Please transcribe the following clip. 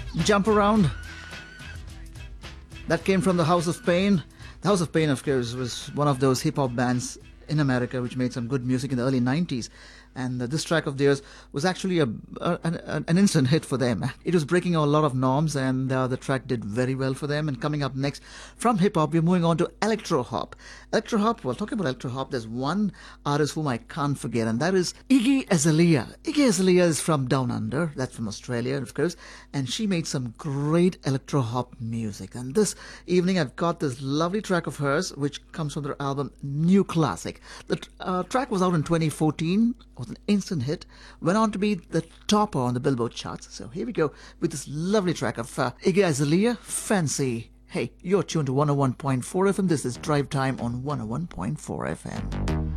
Jump Around. That came from the House of Pain. The House of Pain, of course, was one of those hip-hop bands in America which made some good music in the early 90s. And this track of theirs was actually an instant hit for them. It was breaking a lot of norms, and the track did very well for them. And coming up next, from hip-hop, we're moving on to electro-hop. Electro-hop, well, talking about electro-hop, there's one artist whom I can't forget, and that is Iggy Azalea. Iggy Azalea is from Down Under, that's from Australia, of course, and she made some great electro-hop music. And this evening, I've got this lovely track of hers, which comes from their album New Classic. The track was out in 2014, was an instant hit, went on to be the topper on the Billboard charts. So here we go with this lovely track of Iggy Azalea, Fancy. Hey, you're tuned to 101.4 FM. This is Drive Time on 101.4 FM.